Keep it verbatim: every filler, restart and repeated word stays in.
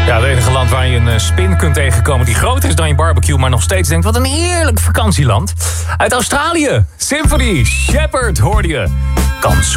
Ja, het enige land waar je een uh, spin kunt tegenkomen die groter is dan je barbecue, maar nog steeds denkt, wat een heerlijk vakantieland. Uit Australië, Symphony, Shepherd hoorde je. Kan zo